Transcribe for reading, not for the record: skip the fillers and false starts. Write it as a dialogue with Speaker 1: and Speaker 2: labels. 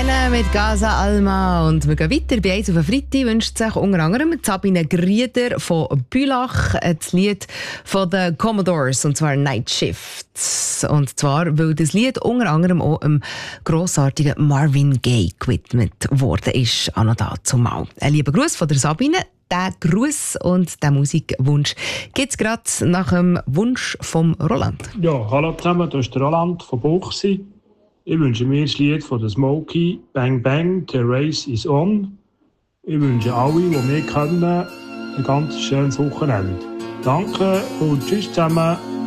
Speaker 1: Lena mit Gaza Alma. Und wir gehen weiter. Bei «Eins auf den Freitag» wünscht sich unter anderem Sabine Grieder von Bülach das Lied von den Commodores, und zwar «Night Shift». Und zwar, weil das Lied unter anderem auch einem grossartigen Marvin Gaye gewidmet worden ist. Auch noch dazu mal. Ein lieber Gruß von der Sabine. Den Gruß und den Musikwunsch gibt es gerade nach dem Wunsch von Roland.
Speaker 2: Ja, hallo zusammen, das ist der Roland von Buchsi. Ich wünsche mir das Lied von der Smokey, «Bang Bang, the race is on». Ich wünsche alle, die wir können, ein ganz schönes Wochenende. Danke und tschüss zusammen.